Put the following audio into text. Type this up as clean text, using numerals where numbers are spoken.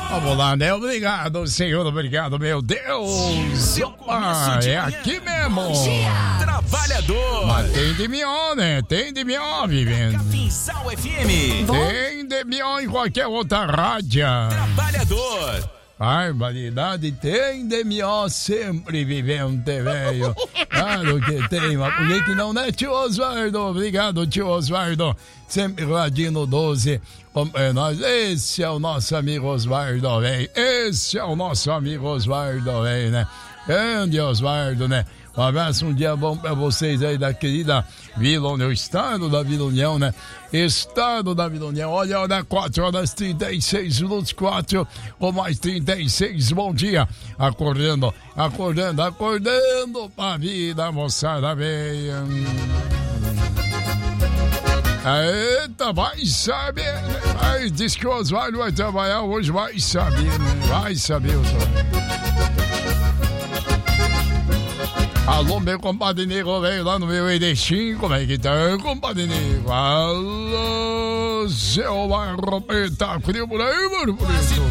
Vamos lá, né? Obrigado, Senhor, obrigado, meu Deus. Opa, é aqui mesmo. Trabalhador. Mas tem de melhor, né? Tem de melhor, vivendo. Capinzal FM. Tem de melhor em qualquer outra rádio. Trabalhador. Barbaridade, tem de melhor sempre, vivendo, velho. Claro que tem, mas por que não, né, tio Osvaldo? Obrigado, tio Osvaldo. Sempre Radino 12. É nós. Esse é o nosso amigo Osvaldo, velho. Esse é o nosso amigo Osvaldo, velho, né? Grande Osvaldo, né? Um abraço, um dia bom pra vocês aí da querida Vila União, estado da Vila União, né? Estado da Vila União. Olha, 4 horas 36 minutos, 4 ou mais 36. Bom dia. Acordando pra vida, moçada veia. Eita, vai saber, né? Mas diz que o Osvaldo vai trabalhar hoje, vai saber, né? Vai saber, Osvaldo. Alô, meu compadre Nego, velho lá no meu Edexim, como é que tá, compadre Nego? Alô, seu Barro, tá frio por aí, mano, por isso.